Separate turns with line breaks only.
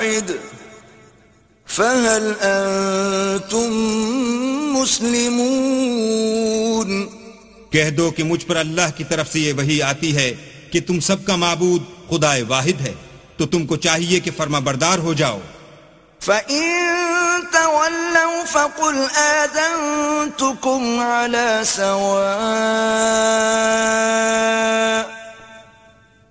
वाहिद फहल अंतुम मुस्लिमून।
कह दो कि मुझ पर अल्लाह की तरफ से ये वही आती है कि तुम सबका माबूद खुदाए वाहिद है, तो तुमको चाहिए कि फर्माबरदार हो जाओ।
फ़इन तवल्लौ फ़कुल आज़नतुकुम अला सवा